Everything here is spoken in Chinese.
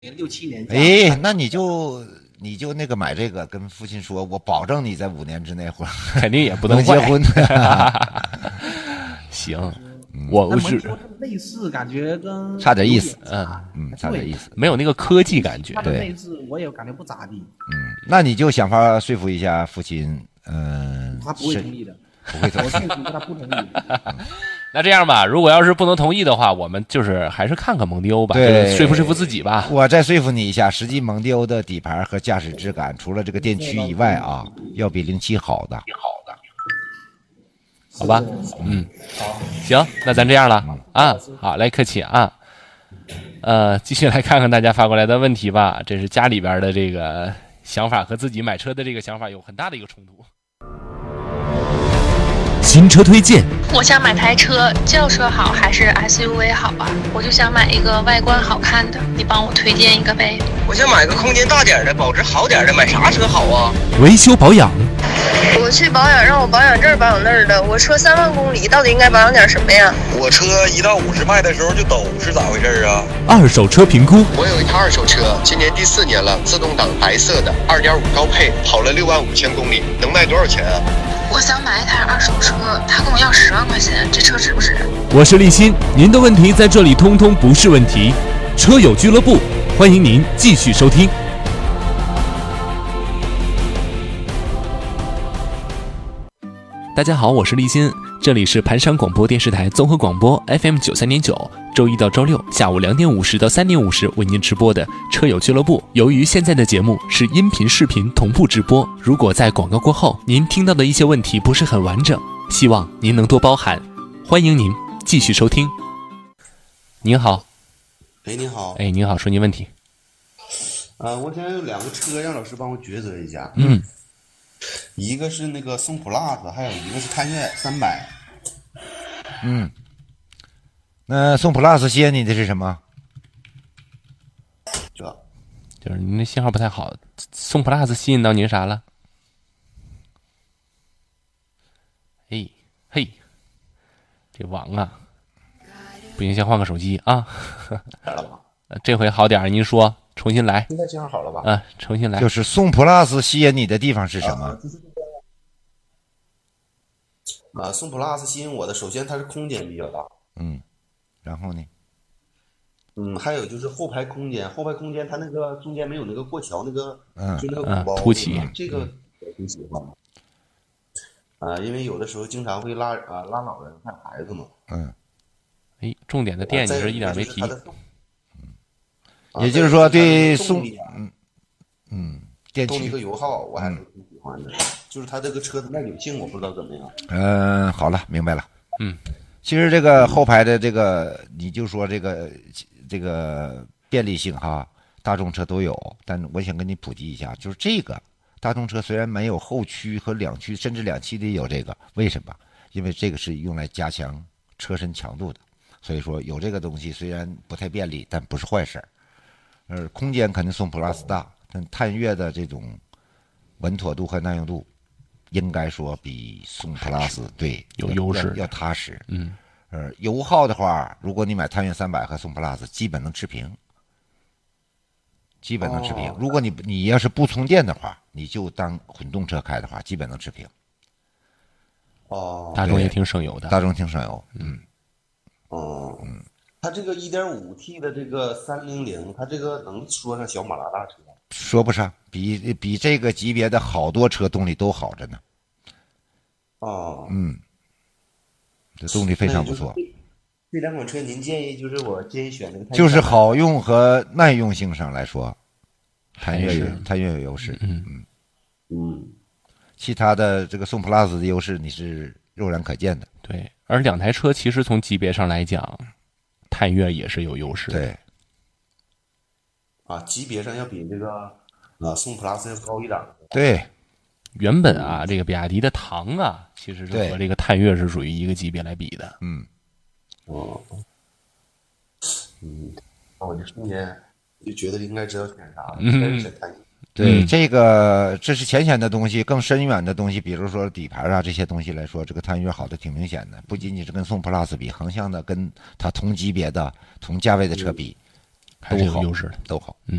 6、7年。 哎，那你就那个买这个，跟父亲说，我保证你在5年之内肯定也不能结婚。 行，我是类似，感觉跟差点意思，差点意思， 没有那个科技感觉。 对，类似我也感觉不咋地。 那你就想法说服一下父亲， 他不会同意的， 不会同意， 我说服他不同意。 那这样吧，如果要是不能同意的话，我们就是还是看看蒙迪欧吧， 对， 说服自己吧。 我再说服你一下，实际蒙迪欧的底盘和驾驶质感，除了这个电驱以外啊，要比07好的。 好吧，好，行，那咱这样了啊，好嘞，客气啊。继续来看看大家发过来的问题吧。这是家里边的这个想法和自己买车的这个想法有很大的一个冲突。 新车推荐， 我想买台车，轿车好还是 SUV 好啊？我就想买一个外观好看的，你帮我推荐一个呗。 我想买个空间大点的，保值好点的，买啥车好啊？ 维修保养， 我去保养，让我保养这儿保养那儿的。我车3万公里，到底应该保养点什么呀？ 我车1到50迈的时候就抖，是咋回事啊？ 二手车评估， 我有一台二手车，今年第4年了，自动挡白色的，2.5高配，跑了65000公里，能卖多少钱啊？ 我想买一台二手车，他跟我要10万块钱，这车值不值？ 我是立新，您的问题在这里通通不是问题。车友俱乐部，欢迎您继续收听。大家好，我是立新，这里是盘山广播电视台综合广播 FM 93.9，周一到周六下午2点50到3点50为您直播的车友俱乐部。由于现在的节目是音频视频同步直播，如果在广告过后您听到的一些问题不是很完整，希望您能多包涵。欢迎您继续收听。 您好。 您好。 您好，说您问题。 我想有2个车，让老师帮我抉择一下。一个是那个宋 plus， 还有一个是探岳300。 那宋 plus 吸引你的是什么？ 就是您的信号不太好。宋 plus 吸引到您啥了？嘿，这网啊，不行，先换个手机啊。这回好点，您说，重新来。 现在信号好了吧？ 重新来。 就是宋 plus 吸引你的地方是什么？ 宋 plus 吸引我的，首先它是空间比较大。 然后呢？ 还有就是后排空间它那个中间没有那个过桥那个，就那个鼓包凸起， 这个我挺喜欢。因为有的时候经常会拉老人看孩子嘛。 重点的店你是一点没提。 也就是说，对宋动力和油耗我还是挺喜欢的，就是它这个车的耐久性我不知道怎么样。 好了，明白了。其实这个后排的这个，你就说这个便利性哈，大众车都有，但我想跟你普及一下，就是这个大众车虽然没有后驱和两驱，甚至2驱的有这个，为什么？因为这个是用来加强车身强度的，所以说有这个东西虽然不太便利，但不是坏事。空间肯定宋 plus 大，但探岳的这种稳妥度和耐用度，应该说比宋 plus 对有优势， 要踏实。油耗的话，如果你买探岳300和宋 plus， 基本能持平。如果你要是不充电的话，你就当混动车开的话，基本能持平。 大众也挺省油的。 大众挺省油。 它这个 1.5T 的这个300，它这个能说上小马拉大车？ 说不上，比这个级别的好多车动力都好着呢。这动力非常不错。 这2款车您建议我建议选那个？ 就是好用和耐用性上来说，探岳有优势。其他的这个宋 plus 的优势你是肉眼可见的。 对，而2台车其实从级别上来讲，探岳也是有优势的。 对。 级别上要比这个宋 plus 要高一档。 对。 原本这个比亚迪的唐其实是和这个探岳是属于一个级别来比的。 我就瞬间就觉得应该知道选啥。 对，这是浅显的东西，更深远的东西，比如说底盘这些东西来说，这个探岳好的挺明显的，不仅仅是跟宋 plus 比，横向的跟它同级别的同价位的车比， 还是有优势的， 都好。